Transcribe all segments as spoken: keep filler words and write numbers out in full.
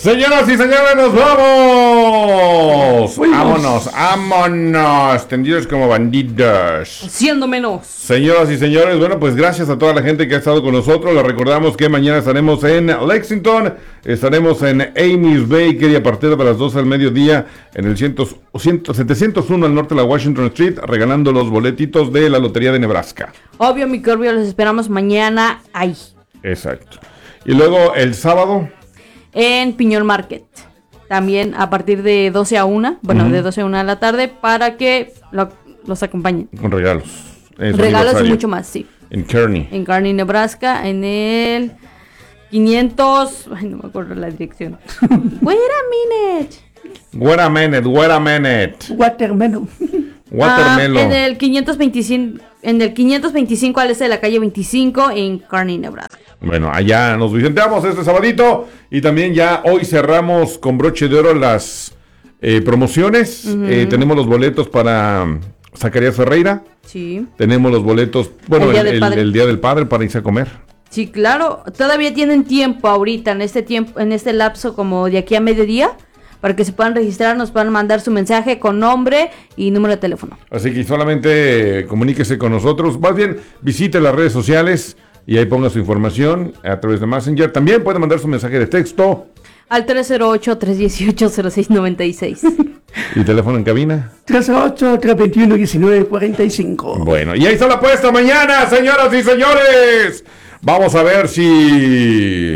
Señoras y señores, nos vamos. Fuimos. Vámonos, vámonos. Tendidos como bandidos. Siendo menos. Señoras y señores, bueno, pues gracias a toda la gente que ha estado con nosotros. Les recordamos que mañana estaremos en Lexington, estaremos en Amy's Bakery a partir de las doce del mediodía en el cien, cien, setecientos uno al norte de la Washington Street, regalando los boletitos de la Lotería de Nebraska. Obvio, mi Corbio, los esperamos mañana ahí. Exacto. Y luego el sábado en Piñol Market, también a partir de doce a una, bueno, uh-huh. de doce a una de la tarde, para que lo, los acompañen. Con regalos. Regalos y mucho más, sí. En Kearney. En Kearney, Nebraska, en el quinientos, ay, no me acuerdo la dirección. Wait a minute. Wait a minute, wait a minute. Watermelon. Watermelon. Ah, en el quinientos veinticinco, en el quinientos veinticinco al este de la calle veinticinco en Kearney, Nebraska. Bueno, allá nos visitamos este sabadito y también ya hoy cerramos con broche de oro las eh, promociones. Uh-huh. Eh, tenemos los boletos para Zacarías Ferreira. Sí. Tenemos los boletos, bueno, el Día, el, el, el Día del Padre para irse a comer. Sí, claro. Todavía tienen tiempo ahorita, en este tiempo, en este lapso como de aquí a mediodía, para que se puedan registrar, nos puedan mandar su mensaje con nombre y número de teléfono. Así que solamente comuníquese con nosotros. Más bien, visite las redes sociales y ahí ponga su información a través de Messenger. También puede mandar su mensaje de texto al tres cero ocho, tres uno ocho, cero seis nueve seis. ¿Y teléfono en cabina? tres cero ocho, tres dos uno, uno nueve cuatro cinco. Bueno, y ahí está la apuesta mañana, señoras y señores. Vamos a ver si...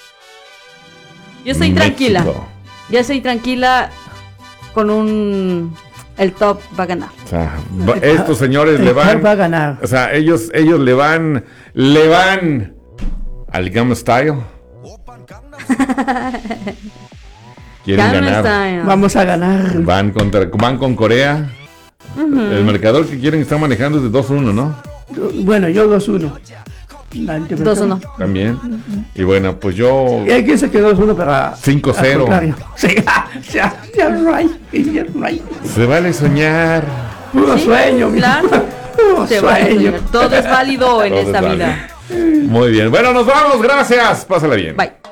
Yo estoy México. tranquila. Ya estoy tranquila con un... El top va a ganar. O sea, va, estos señores el le van... va a ganar. O sea, ellos, ellos le van... Le van... Al Gangnam Style. Quieren Gangnam ganar. Style. Vamos a ganar. Van, contra, van con Corea. Uh-huh. El marcador que quieren estar manejando es de dos uno, ¿no? Bueno, yo dos uno. dos uno. También. Uh-huh. Y bueno, pues yo... Y aquí se quedó dos uno para... cinco cero. Sí, ya, ya, right, ya, right. Se vale soñar. Puro sí, sueño, claro. Puro Se sueño. Vale, todo es válido en esta vida. Muy bien. Bueno, nos vamos. Gracias. Pásala bien. Bye.